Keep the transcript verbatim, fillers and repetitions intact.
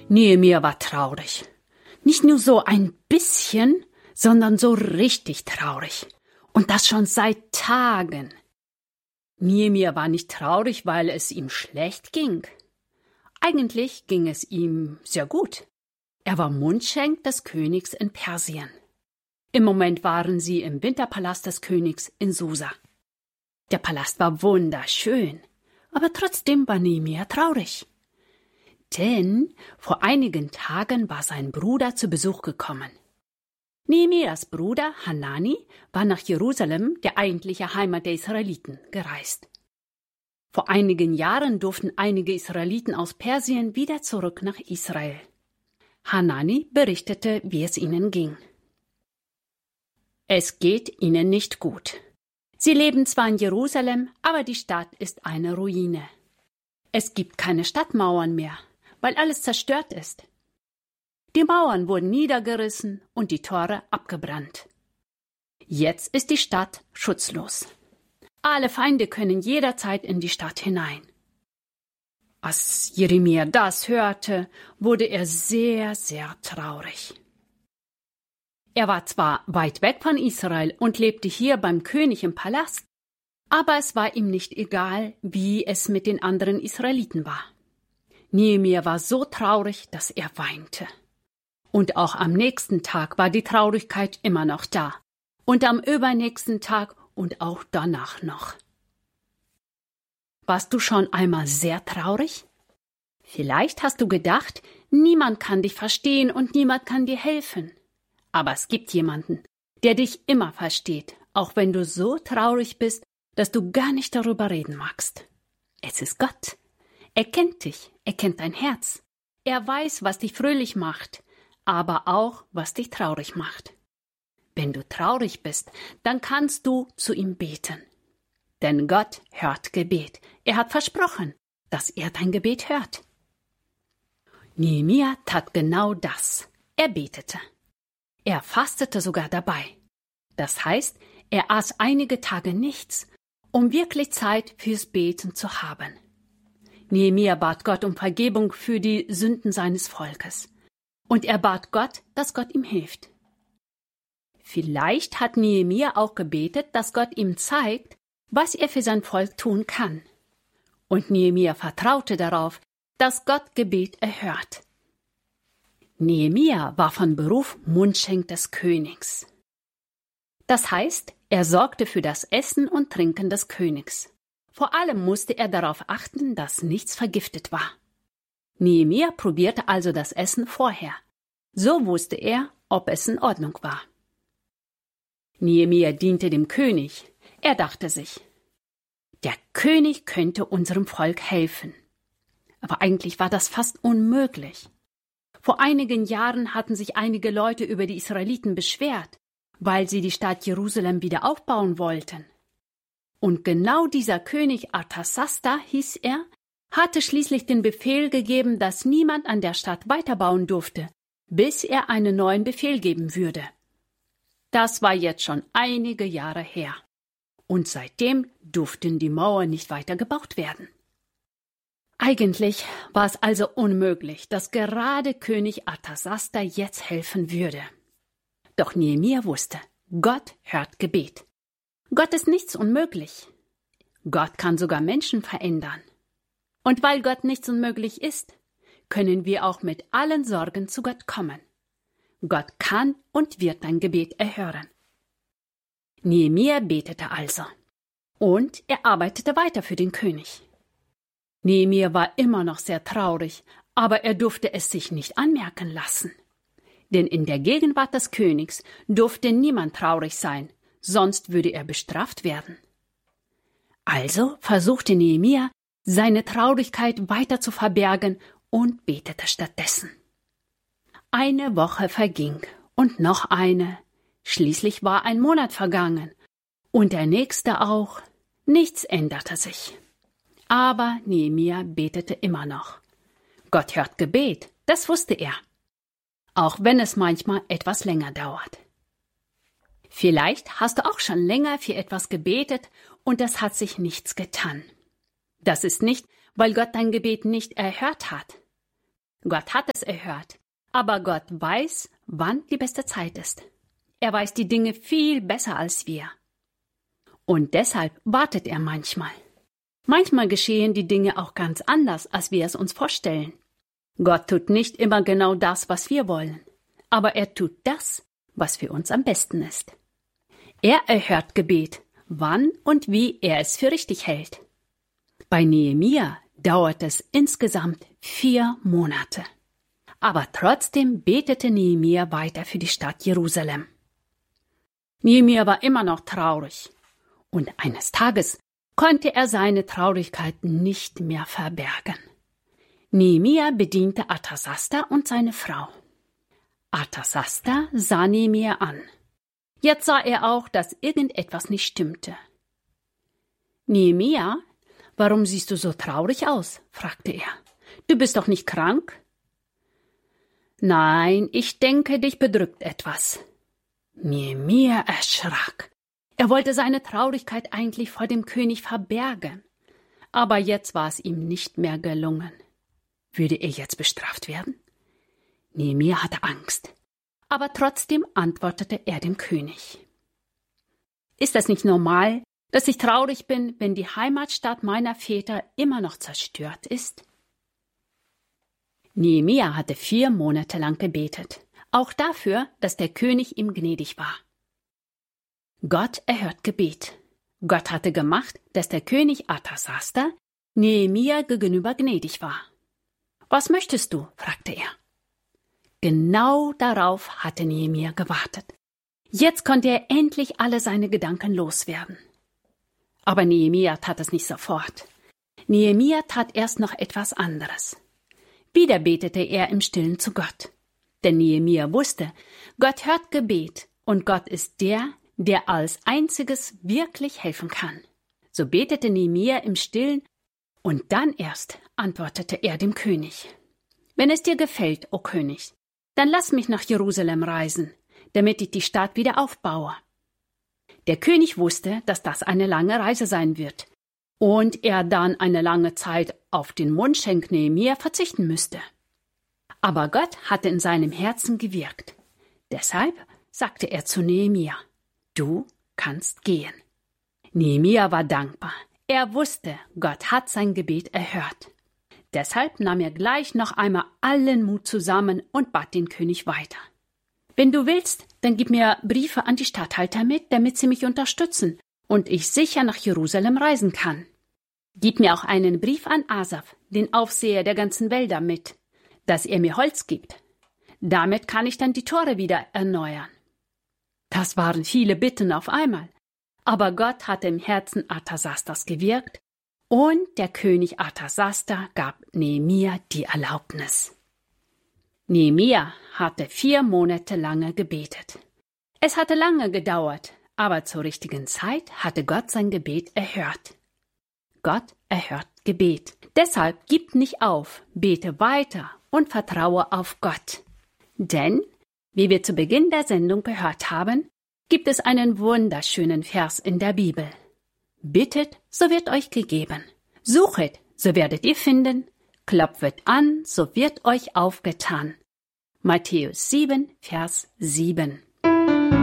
Nehemia war traurig. Nicht nur so ein bisschen, sondern so richtig traurig. Und das schon seit Tagen. Nehemia war nicht traurig, weil es ihm schlecht ging. Eigentlich ging es ihm sehr gut. Er war Mundschenk des Königs in Persien. Im Moment waren sie im Winterpalast des Königs in Susa. Der Palast war wunderschön, aber trotzdem war Nehemia traurig. Denn vor einigen Tagen war sein Bruder zu Besuch gekommen. Nehemias Bruder Hanani war nach Jerusalem, der eigentliche Heimat der Israeliten, gereist. Vor einigen Jahren durften einige Israeliten aus Persien wieder zurück nach Israel. Hanani berichtete, wie es ihnen ging. Es geht ihnen nicht gut. Sie leben zwar in Jerusalem, aber die Stadt ist eine Ruine. Es gibt keine Stadtmauern mehr, weil alles zerstört ist. Die Mauern wurden niedergerissen und die Tore abgebrannt. Jetzt ist die Stadt schutzlos. Alle Feinde können jederzeit in die Stadt hinein. Als Jeremia das hörte, wurde er sehr, sehr traurig. Er war zwar weit weg von Israel und lebte hier beim König im Palast, aber es war ihm nicht egal, wie es mit den anderen Israeliten war. Nehemia war so traurig, dass er weinte. Und auch am nächsten Tag war die Traurigkeit immer noch da. Und am übernächsten Tag und auch danach noch. Warst du schon einmal sehr traurig? Vielleicht hast du gedacht, niemand kann dich verstehen und niemand kann dir helfen. Aber es gibt jemanden, der dich immer versteht, auch wenn du so traurig bist, dass du gar nicht darüber reden magst. Es ist Gott. Er kennt dich, er kennt dein Herz. Er weiß, was dich fröhlich macht, aber auch, was dich traurig macht. Wenn du traurig bist, dann kannst du zu ihm beten. Denn Gott hört Gebet. Er hat versprochen, dass er dein Gebet hört. Nehemia tat genau das. Er betete. Er fastete sogar dabei. Das heißt, er aß einige Tage nichts, um wirklich Zeit fürs Beten zu haben. Nehemia bat Gott um Vergebung für die Sünden seines Volkes. Und er bat Gott, dass Gott ihm hilft. Vielleicht hat Nehemia auch gebetet, dass Gott ihm zeigt, was er für sein Volk tun kann. Und Nehemia vertraute darauf, dass Gott Gebet erhört. Nehemia war von Beruf Mundschenk des Königs. Das heißt, er sorgte für das Essen und Trinken des Königs. Vor allem musste er darauf achten, dass nichts vergiftet war. Nehemia probierte also das Essen vorher. So wusste er, ob es in Ordnung war. Nehemia diente dem König. Er dachte sich, der König könnte unserem Volk helfen. Aber eigentlich war das fast unmöglich. Vor einigen Jahren hatten sich einige Leute über die Israeliten beschwert, weil sie die Stadt Jerusalem wieder aufbauen wollten. Und genau dieser König Artasasta, hieß er, hatte schließlich den Befehl gegeben, dass niemand an der Stadt weiterbauen durfte, bis er einen neuen Befehl geben würde. Das war jetzt schon einige Jahre her. Und seitdem durften die Mauern nicht weiter gebaut werden. Eigentlich war es also unmöglich, dass gerade König Artasasta jetzt helfen würde. Doch Nehemia wusste, Gott hört Gebet. Gott ist nichts unmöglich. Gott kann sogar Menschen verändern. Und weil Gott nichts unmöglich ist, können wir auch mit allen Sorgen zu Gott kommen. Gott kann und wird dein Gebet erhören. Nehemia betete also. Und er arbeitete weiter für den König. Nehemia war immer noch sehr traurig, aber er durfte es sich nicht anmerken lassen. Denn in der Gegenwart des Königs durfte niemand traurig sein, sonst würde er bestraft werden. Also versuchte Nehemia, seine Traurigkeit weiter zu verbergen und betete stattdessen. Eine Woche verging und noch eine. Schließlich war ein Monat vergangen und der nächste auch. Nichts änderte sich. Aber Nehemia betete immer noch. Gott hört Gebet, das wusste er. Auch wenn es manchmal etwas länger dauert. Vielleicht hast du auch schon länger für etwas gebetet und es hat sich nichts getan. Das ist nicht, weil Gott dein Gebet nicht erhört hat. Gott hat es erhört, aber Gott weiß, wann die beste Zeit ist. Er weiß die Dinge viel besser als wir. Und deshalb wartet er manchmal. Manchmal geschehen die Dinge auch ganz anders, als wir es uns vorstellen. Gott tut nicht immer genau das, was wir wollen, aber er tut das, was für uns am besten ist. Er erhört Gebet, wann und wie er es für richtig hält. Bei Nehemia dauert es insgesamt vier Monate. Aber trotzdem betete Nehemia weiter für die Stadt Jerusalem. Nehemia war immer noch traurig. Und eines Tages konnte er seine Traurigkeit nicht mehr verbergen. Nehemia bediente Arthasasta und seine Frau. Arthasasta sah Nehemia an. Jetzt sah er auch, dass irgendetwas nicht stimmte. »Nehemia, warum siehst du so traurig aus?« fragte er. »Du bist doch nicht krank?« »Nein, ich denke, dich bedrückt etwas.« Nehemia erschrak. Er wollte seine Traurigkeit eigentlich vor dem König verbergen. Aber jetzt war es ihm nicht mehr gelungen. Würde er jetzt bestraft werden? Nehemia hatte Angst. Aber trotzdem antwortete er dem König. Ist es nicht normal, dass ich traurig bin, wenn die Heimatstadt meiner Väter immer noch zerstört ist? Nehemia hatte vier Monate lang gebetet, auch dafür, dass der König ihm gnädig war. Gott erhört Gebet. Gott hatte gemacht, dass der König Arthasasta Nehemia gegenüber gnädig war. »Was möchtest du?« fragte er. Genau darauf hatte Nehemia gewartet. Jetzt konnte er endlich alle seine Gedanken loswerden. Aber Nehemia tat es nicht sofort. Nehemia tat erst noch etwas anderes. Wieder betete er im Stillen zu Gott. Denn Nehemia wusste, Gott hört Gebet und Gott ist der, der als Einziges wirklich helfen kann. So betete Nehemia im Stillen und dann erst antwortete er dem König. »Wenn es dir gefällt, o König, dann lass mich nach Jerusalem reisen, damit ich die Stadt wieder aufbaue.« Der König wusste, dass das eine lange Reise sein wird und er dann eine lange Zeit auf den Mundschenk Nehemia verzichten müsste. Aber Gott hatte in seinem Herzen gewirkt. Deshalb sagte er zu Nehemia, »Du kannst gehen.« Nehemia war dankbar. Er wusste, Gott hat sein Gebet erhört. Deshalb nahm er gleich noch einmal allen Mut zusammen und bat den König weiter. »Wenn du willst, dann gib mir Briefe an die Statthalter mit, damit sie mich unterstützen und ich sicher nach Jerusalem reisen kann. Gib mir auch einen Brief an Asaf, den Aufseher der ganzen Wälder, mit, dass er mir Holz gibt. Damit kann ich dann die Tore wieder erneuern.« Das waren viele Bitten auf einmal, aber Gott hatte im Herzen Arthasastas gewirkt und der König Arthasasta gab Nehemia die Erlaubnis. Nehemia hatte vier Monate lange gebetet. Es hatte lange gedauert, aber zur richtigen Zeit hatte Gott sein Gebet erhört. Gott erhört Gebet. Deshalb gib nicht auf, bete weiter und vertraue auf Gott. Denn, wie wir zu Beginn der Sendung gehört haben, gibt es einen wunderschönen Vers in der Bibel. Bittet, so wird euch gegeben. Suchet, so werdet ihr finden. Klopfet an, so wird euch aufgetan. Matthäus sieben, Vers sieben.